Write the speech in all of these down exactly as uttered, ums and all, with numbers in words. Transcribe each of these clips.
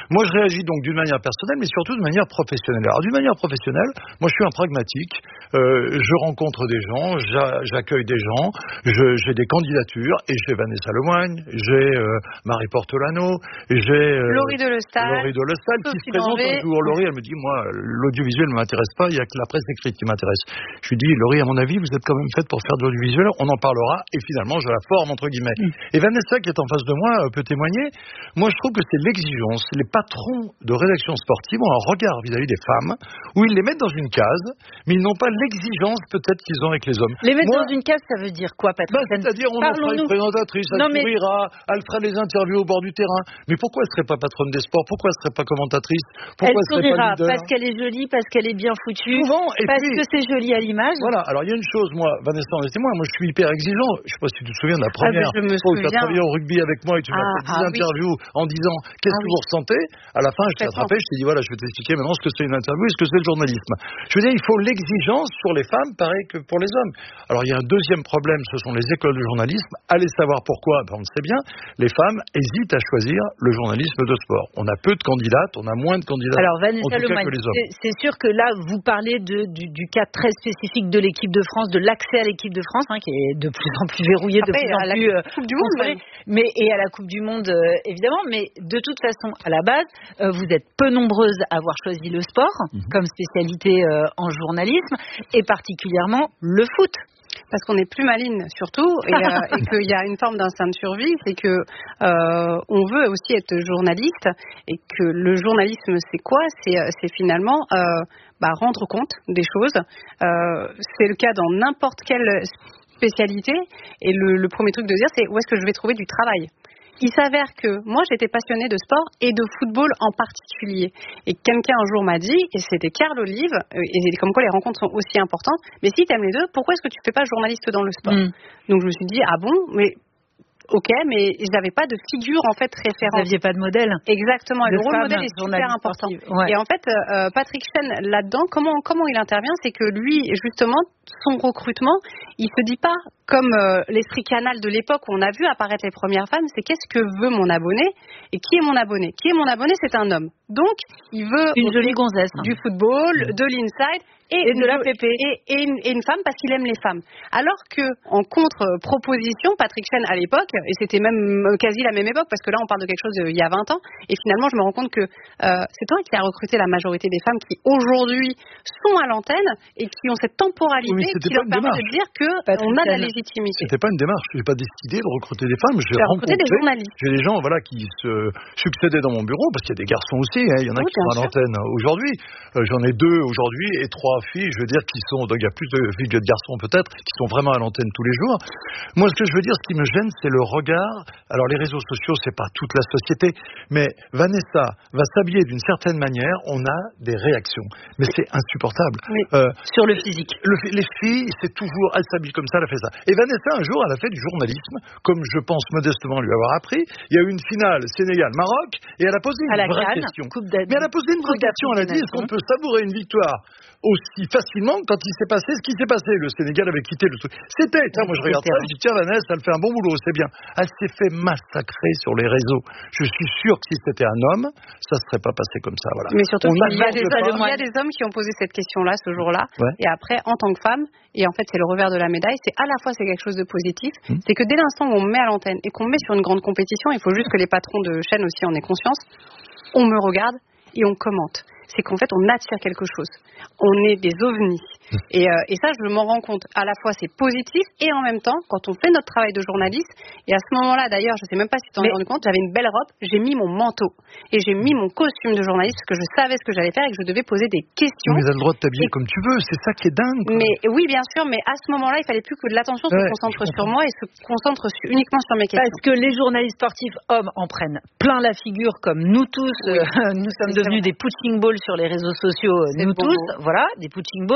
Moi, je réagis donc d'une manière personnelle, mais surtout de manière professionnelle. Alors, d'une manière professionnelle, moi, je suis un pragmatique. Euh, je rencontre des gens, j'a- j'accueille des gens, je- j'ai des candidatures, et j'ai Vanessa Lemoigne, j'ai euh, Marie Portolano, j'ai euh, Laurie Delestal, Laurie Delestal qui se présente un jour. Laurie, elle me dit, moi, l'audiovisuel ne m'intéresse pas, il n'y a que la presse écrite qui m'intéresse. Je lui dis, Laurie, à mon avis, vous êtes quand même faite pour faire de l'audiovisuel, on en parlera, et finalement, je la forme, entre guillemets. Mm. Et Vanessa, qui est en face de moi, peut témoigner. Moi, je trouve que c'est l'exigence. Les patrons de rédaction sportive ont un regard vis-à-vis des femmes, où ils les mettent dans une case, mais ils n'ont pas l'exigence, peut-être, qu'ils ont avec les hommes. Les mettre moi, dans une case, ça veut dire quoi, Patrick? Bah, c'est-à-dire, on en fera une présentatrice, elle non, mais... sourira, elle fera les interviews au bord du terrain. Mais pourquoi elle serait pas patronne des sports? Pourquoi elle serait pas commentatrice? Pourquoi elle serait sourira pas leader? parce qu'elle est jolie, parce qu'elle est bien foutue, Souvent, et parce puis, que c'est joli à l'image. Voilà. Alors, il y a une chose, moi, Vanessa en est témoin, moi, je suis hyper exigeant. Je sais pas si tu te souviens de la première ah, je me fois où tu as souviens. travaillé au rugby avec moi et tu m'as ah, fait dix ah, interviews oui. en disant qu'est-ce ah, que oui. vous ressentez. À la fin, je t'ai attrapé, je t'ai dit voilà, je vais t'expliquer maintenant ce que c'est une interview et ce que c'est le journalisme. Je veux dire, il faut l'exigence sur les femmes, pareil que pour les hommes. Alors, il y a un deuxième problème, ce sont les écoles de journalisme. Allez savoir pourquoi, ben, on le sait bien, les femmes hésitent à choisir le journalisme de sport. On a peu de candidates, on a moins de candidates. Alors, Vanessa en tout cas, Lemoigne, que les hommes. C'est, c'est sûr que là, vous parlez de, du, du cas très spécifique de l'équipe de France, de l'accès à l'équipe de France, hein, qui est de plus en plus verrouillé, Après, de plus en à plus la Coupe du Monde, contrôlé, mais et à la Coupe du Monde euh, évidemment. Mais de toute façon, à la base, euh, vous êtes peu nombreuses à avoir choisi le sport mm-hmm. comme spécialité euh, en journalisme, et particulièrement le foot. Parce qu'on est plus maligne surtout et, euh, et qu'il y a une forme d'instinct de survie, c'est que euh, on veut aussi être journaliste et que le journalisme c'est quoi? C'est, c'est finalement euh, bah, rendre compte des choses. Euh, c'est le cas dans n'importe quelle spécialité et le, le premier truc de dire c'est où est-ce que je vais trouver du travail. Il s'avère que moi, j'étais passionnée de sport et de football en particulier. Et quelqu'un un jour m'a dit, et c'était Carl Olive, et comme quoi les rencontres sont aussi importantes, mais si tu aimes les deux, pourquoi est-ce que tu ne fais pas journaliste dans le sport? mm. Donc je me suis dit, ah bon, mais... Ok, mais ils n'avaient pas de figure en fait référente. Vous n'aviez pas de modèle. Exactement. Et de le rôle femme, modèle est super important. Ouais. Et en fait, euh, Patrick Chen là-dedans, comment comment il intervient, c'est que lui, justement, son recrutement, il se dit pas comme euh, l'esprit canal de l'époque où on a vu apparaître les premières femmes, c'est qu'est-ce que veut mon abonné et qui est mon abonné. Qui est mon abonné, c'est un homme. Donc, il veut une jolie gonzesse, du football, de l'inside. Et, et de la P P. Et, et, une, et une femme parce qu'il aime les femmes. Alors que, en contre-proposition, Patrick Chen à l'époque, et c'était même quasi la même époque, parce que là on parle de quelque chose d'il y a vingt ans, et finalement je me rends compte que euh, c'est toi qui as recruté la majorité des femmes qui aujourd'hui sont à l'antenne et qui ont cette temporalité oui, qui leur permet de dire qu'on a de la légitimité. C'était pas une démarche, je n'ai pas décidé de recruter des femmes, j'ai recruté des journalistes. J'ai des gens voilà, qui se succédaient dans mon bureau, parce qu'il y a des garçons aussi, hein, il y en a oui, qui sont à l'antenne aujourd'hui, euh, j'en ai deux aujourd'hui et trois filles, je veux dire, qui sont, donc il y a plus de filles que de garçons peut-être, qui sont vraiment à l'antenne tous les jours. Moi, ce que je veux dire, ce qui me gêne, c'est le regard. Alors, les réseaux sociaux, c'est pas toute la société, mais Vanessa va s'habiller d'une certaine manière, on a des réactions. Mais c'est insupportable. Oui. Euh, Sur le physique. Le, les filles, c'est toujours, elle s'habille comme ça, elle a fait ça. Et Vanessa, un jour, elle a fait du journalisme, comme je pense modestement lui avoir appris. Il y a eu une finale Sénégal-Maroc, et elle a posé une vraie Cannes, question. Mais elle a posé une vraie question, elle a dit, est-ce qu'on peut savourer une victoire aussi facilement quand il s'est passé ce qui s'est passé. Le Sénégal avait quitté le truc. C'était, tiens, moi je regarde ça, je dis tiens Vanessa, elle fait un bon boulot, c'est bien. Elle s'est fait massacrer sur les réseaux. Je suis sûr que si c'était un homme, ça ne serait pas passé comme ça. Voilà. Mais surtout, il y, a des, il y a des hommes qui ont posé cette question-là ce jour-là. Ouais. Et après, en tant que femme, et en fait c'est le revers de la médaille, c'est à la fois c'est quelque chose de positif, mmh. c'est que dès l'instant où on me met à l'antenne et qu'on me met sur une grande compétition, il faut juste que les patrons de chaîne aussi en aient conscience, on me regarde et on commente. C'est qu'en fait, on attire quelque chose. On est des ovnis. Et, euh, et ça, je m'en rends compte. À la fois, c'est positif et en même temps, quand on fait notre travail de journaliste, et à ce moment-là, d'ailleurs, je ne sais même pas si tu t'en es rendu compte, j'avais une belle robe, j'ai mis mon manteau et j'ai mis mon costume de journaliste parce que je savais ce que j'allais faire et que je devais poser des questions. Mais tu as le droit de t'habiller et... comme tu veux, c'est ça qui est dingue. Quoi. Mais oui, bien sûr, mais à ce moment-là, il fallait plus que de l'attention se ouais, concentre sur moi et se concentre sur, uniquement sur mes questions. Parce que les journalistes sportifs hommes en prennent plein la figure, comme nous tous, oui. euh, nous sommes devenus des punching balls sur les réseaux sociaux, c'est nous tous, beau. Voilà, des punching balls.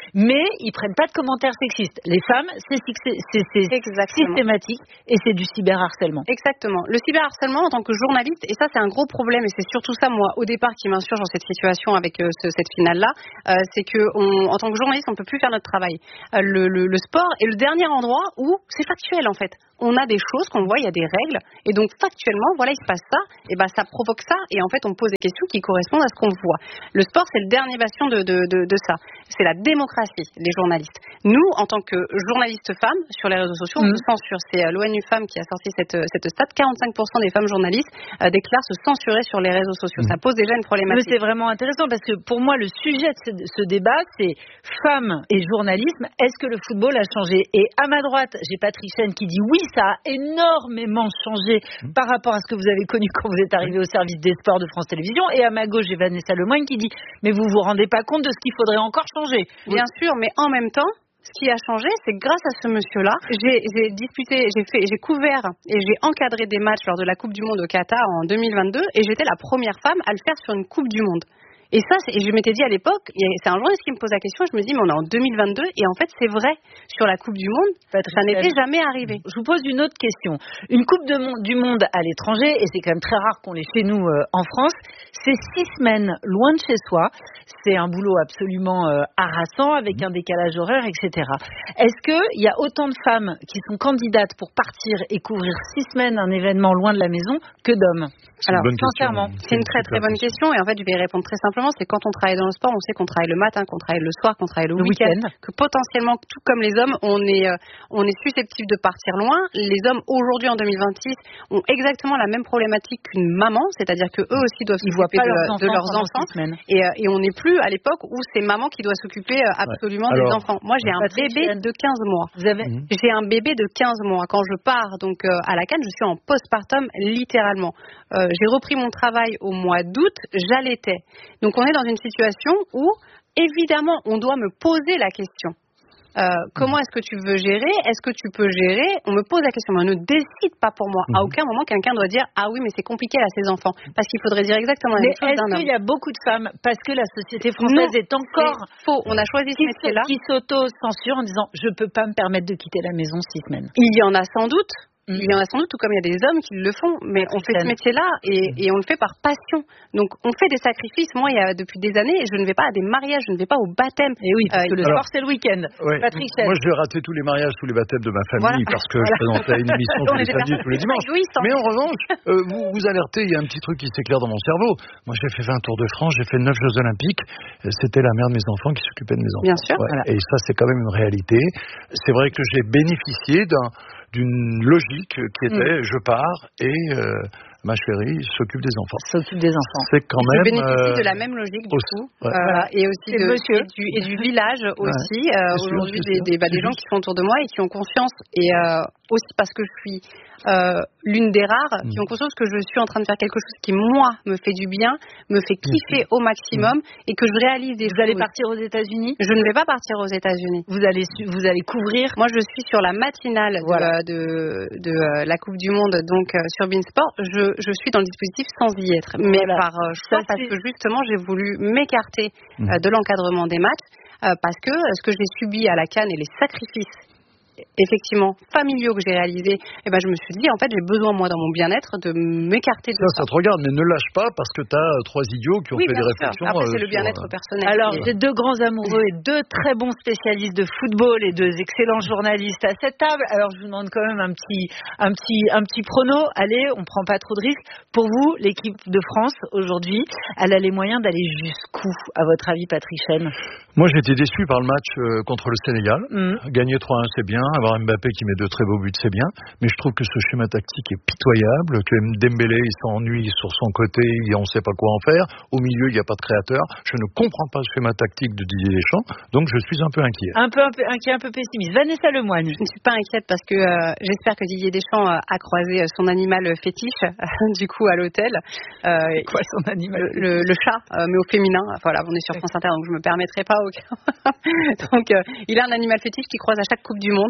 mais ils prennent pas de commentaires sexistes. Les femmes, c'est, c'est, c'est, c'est systématique et c'est du cyberharcèlement. Exactement. Le cyberharcèlement en tant que journaliste, et ça c'est un gros problème, et c'est surtout ça, moi, au départ, qui m'insurge dans cette situation avec euh, ce, cette finale-là, euh, c'est que on, en tant que journaliste, on peut plus faire notre travail. Euh, le, le, le sport est le dernier endroit où c'est factuel, en fait. On a des choses qu'on voit, il y a des règles, et donc factuellement, voilà, il se passe ça, et ben ça provoque ça, et en fait, on pose des questions qui correspondent à ce qu'on voit. Le sport, c'est le dernier bastion de, de, de, de ça. C'est la démocratie des journalistes. Nous, en tant que journalistes femmes, sur les réseaux sociaux, mmh. on se censure. C'est euh, l'ONU Femmes qui a sorti cette, cette stat. quarante-cinq pour cent des femmes journalistes euh, déclarent se censurer sur les réseaux sociaux. Mmh. Ça pose déjà une problématique. Mais c'est vraiment intéressant parce que pour moi, le sujet de ce, ce débat, c'est femmes et journalisme. Est-ce que le football a changé? Et à ma droite, j'ai Patrick Chen qui dit oui, ça a énormément changé mmh. par rapport à ce que vous avez connu quand vous êtes arrivé au service des sports de France Télévisions. Et à ma gauche, j'ai Vanessa Lemoyne qui dit mais vous vous rendez pas compte de ce qu'il faudrait encore changer? Bien oui. sûr, mais en même temps, ce qui a changé, c'est que grâce à ce monsieur-là, j'ai, j'ai disputé, j'ai fait, j'ai couvert et j'ai encadré des matchs lors de la Coupe du Monde au Qatar en deux mille vingt-deux et j'étais la première femme à le faire sur une Coupe du Monde. Et ça, c'est, et je m'étais dit à l'époque, c'est un journaliste qui me pose la question, et je me dis, mais on est en deux mille vingt-deux, et en fait, c'est vrai, sur la Coupe du Monde, Patrick, ça n'était jamais arrivé. Je vous pose une autre question. Une Coupe de monde, du Monde à l'étranger, et c'est quand même très rare qu'on l'ait chez nous euh, en France, c'est six semaines loin de chez soi, c'est un boulot absolument euh, harassant, avec un décalage horaire, et cetera. Est-ce qu'il y a autant de femmes qui sont candidates pour partir et couvrir six semaines un événement loin de la maison que d'hommes? Alors, sincèrement, c'est une très très bonne question, et en fait, je vais y répondre très simplement. C'est quand on travaille dans le sport, on sait qu'on travaille le matin, qu'on travaille le soir, qu'on travaille le, le week-end, week-end, que potentiellement, tout comme les hommes, on est, euh, on est susceptible de partir loin. Les hommes, aujourd'hui, en deux mille vingt-six, ont exactement la même problématique qu'une maman, c'est-à-dire que eux aussi doivent s'occuper de, leurs de leurs enfants. Et, euh, et on n'est plus à l'époque où c'est maman qui doit s'occuper euh, absolument ouais. Alors, des enfants. Moi, j'ai un bébé de quinze mois. Vous avez... mmh. J'ai un bébé de quinze mois. Quand je pars donc euh, à la Cannes, je suis en postpartum littéralement. Euh, j'ai repris mon travail au mois d'août, j'allaitais. Donc on est dans une situation où, évidemment, on doit me poser la question. Euh, comment est-ce que tu veux gérer? Est-ce que tu peux gérer? On me pose la question, mais on ne décide pas pour moi. À aucun moment, quelqu'un doit dire « Ah oui, mais c'est compliqué à ses enfants ». Parce qu'il faudrait dire exactement la même chose d'un homme. Mais est-ce qu'il y a beaucoup de femmes, parce que la société française non, est encore... C'est faux. On a choisi ce métier-là. Qui s'auto-censurent en disant « Je ne peux pas me permettre de quitter la maison six semaines ». Il y en a sans doute. Il y en a sans doute, tout comme il y a des hommes qui le font, mais on fait ce métier-là et, et on le fait par passion. Donc on fait des sacrifices. Moi, il y a depuis des années, je ne vais pas à des mariages, je ne vais pas au baptême. Et oui, parce euh, que le sport c'est le week-end. Ouais, Patrick, moi, je vais rater tous les mariages, tous les baptêmes de ma famille voilà. parce que voilà. je présentais une émission tous les samedis, tous les dimanches. Mais en revanche, euh, vous vous alertez, il y a un petit truc qui s'éclaire dans mon cerveau. Moi, j'ai fait vingt Tours de France, j'ai fait neuf Jeux Olympiques. C'était la mère de mes enfants qui s'occupait de mes enfants. Bien sûr. Ouais. Voilà. Et ça, c'est quand même une réalité. C'est vrai que j'ai bénéficié d'un d'une logique qui était mmh. je pars et euh, ma chérie s'occupe des enfants. S'occupe des enfants. C'est quand même. Je bénéficie euh, de la même logique du aussi, coup, ouais. euh, voilà. et aussi de, monsieur. Et, du, et du village aussi. Ouais. Euh, aujourd'hui, sûr, des, des, bah, des gens qui sont autour de moi et qui ont conscience et euh, aussi parce que je suis euh, l'une des rares mmh. qui ont conscience que je suis en train de faire quelque chose qui moi me fait du bien, me fait kiffer mmh. au maximum mmh. et que je réalise des vous choses. Vous allez partir aux États-Unis? Je ne vais pas partir aux États-Unis. Vous allez vous allez couvrir? Moi, je suis sur la matinale voilà. de, de, de euh, la Coupe du Monde, donc euh, sur Beansport. Je, je suis dans le dispositif sans y être, mais voilà. par euh, choix, parce que justement, j'ai voulu m'écarter mmh. euh, de l'encadrement des matchs, euh, parce que euh, ce que j'ai subi à la Cannes et les sacrifices effectivement familiaux que j'ai réalisés, eh ben je me suis dit en fait j'ai besoin moi dans mon bien-être de m'écarter de ça. Ça, ça te regarde, mais ne lâche pas parce que tu as trois idiots qui ont oui, fait des sûr. réflexions. Après c'est euh, le bien-être sur... personnel. Alors et... j'ai deux grands amoureux et deux très bons spécialistes de football et deux excellents journalistes à cette table. Alors je vous demande quand même un petit, un petit, un petit prono. Allez, on prend pas trop de risques. Pour vous, l'équipe de France aujourd'hui, elle a les moyens d'aller jusqu'où, à votre avis, Patrick Chen? Moi, j'ai été déçu par le match euh, contre le Sénégal. Mmh. Gagner trois un, c'est bien. Avoir Mbappé qui met de très beaux buts, c'est bien. Mais je trouve que ce schéma tactique est pitoyable, que Dembélé, il s'ennuie sur son côté, on ne sait pas quoi en faire. Au milieu, il n'y a pas de créateur. Je ne comprends pas ce schéma tactique de Didier Deschamps. Donc, je suis un peu inquiet. Un peu, un peu inquiet, un peu pessimiste. Vanessa Lemoyne. Je ne suis pas inquiète parce que euh, j'espère que Didier Deschamps euh, a croisé son animal fétiche, du coup, à l'hôtel. Euh, quoi, son animal Le, le, le chat, euh, mais au féminin. Voilà, on est sur France Inter, donc je ne me permettrai pas. Donc, euh, il a un animal fétiche qui croise à chaque Coupe du Monde.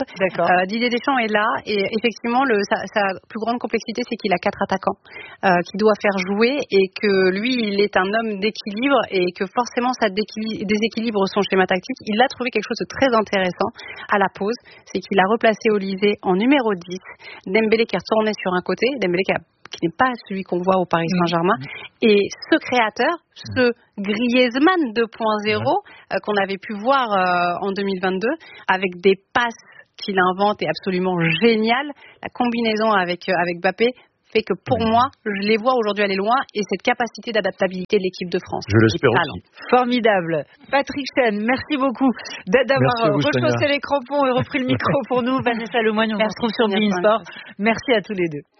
Euh, Didier Deschamps est là et effectivement, le, sa, sa plus grande complexité, c'est qu'il a quatre attaquants euh, qu'il doit faire jouer et que lui, il est un homme d'équilibre et que forcément, ça déséquilibre son schéma tactique. Il a trouvé quelque chose de très intéressant à la pause, c'est qu'il a replacé Olysée en numéro dix, Dembélé qui retournait sur un côté, Dembélé qui a qui n'est pas celui qu'on voit au Paris Saint-Germain. Mmh. Et ce créateur, ce Griezmann deux point zéro mmh. euh, qu'on avait pu voir euh, en deux mille vingt-deux, avec des passes qu'il invente et absolument géniales, la combinaison avec, euh, avec Mbappé fait que pour mmh. moi, je les vois aujourd'hui aller loin et cette capacité d'adaptabilité de l'équipe de France. Je l'espère aussi. Formidable. Patrick Chen, merci beaucoup d'avoir rechaussé les crampons et repris le micro pour nous. Vanessa Lemoigne, on se retrouve sur Bein Sport. Merci à tous les deux.